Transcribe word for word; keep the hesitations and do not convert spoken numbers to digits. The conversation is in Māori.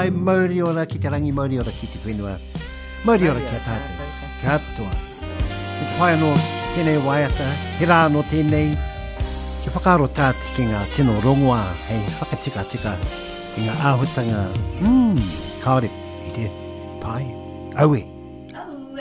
pai mauri ora ki te rangi, mauri ora ki te whenua. Mauri ora ki a tātou. Kia atua. I te whai anō tēnei waiata, he rā anō tēnei, ki whakaro tāti ki ngā tino rongoa, hei whakatika tika, i ngā āhutanga, mm, kaore, i te pai, aue.